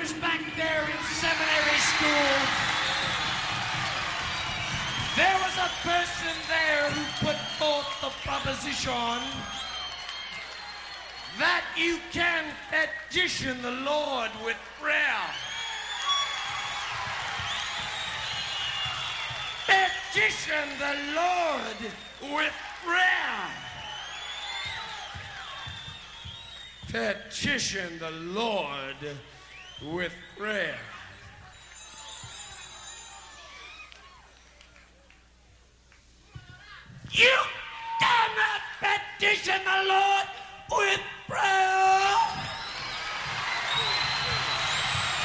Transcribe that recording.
was back there in seminary school, there was a person there who put forth the proposition that you can petition the Lord with prayer. Petition the Lord with prayer. Petition the Lord with prayer. You cannot petition the Lord